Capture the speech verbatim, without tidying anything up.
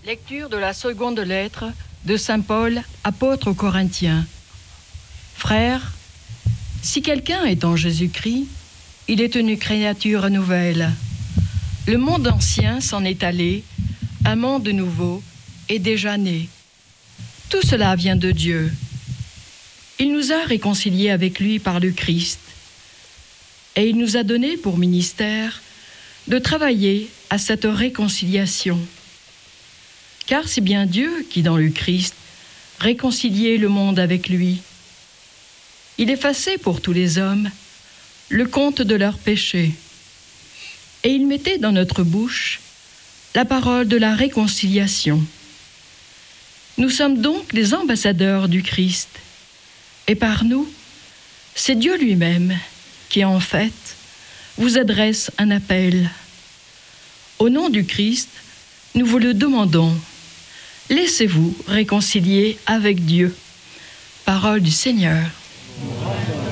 Lecture de la seconde lettre de saint Paul, apôtre aux Corinthiens. Frères, si quelqu'un est en Jésus-Christ, il est une créature nouvelle. Le monde ancien s'en est allé, un monde nouveau est déjà né. Tout cela vient de Dieu. Il nous a réconciliés avec lui par le Christ, et il nous a donné pour ministère de travailler à cette réconciliation. Car c'est bien Dieu qui, dans le Christ, réconciliait le monde avec lui. Il effaçait pour tous les hommes le compte de leurs péchés, et il mettait dans notre bouche la parole de la réconciliation. Nous sommes donc les ambassadeurs du Christ, et par nous, c'est Dieu lui-même qui, en fait, vous adresse un appel. Au nom du Christ, nous vous le demandons. Laissez-vous réconcilier avec Dieu. Parole du Seigneur.